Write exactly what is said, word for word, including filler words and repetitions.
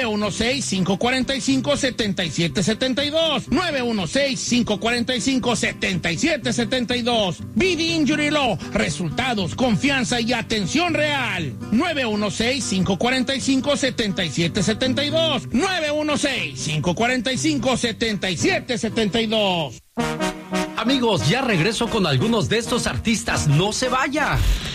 nueve uno seis, cinco cuatro cinco, siete siete siete dos. nueve uno seis, cinco cuatro cinco, siete siete siete dos. B D Injury Law. Resultados, confianza y atención real. nueve uno seis, cinco cuatro cinco, siete siete siete dos. nueve uno seis, cinco cuatro cinco, siete siete siete dos. Amigos, ya regreso con algunos de estos artistas. No se vaya.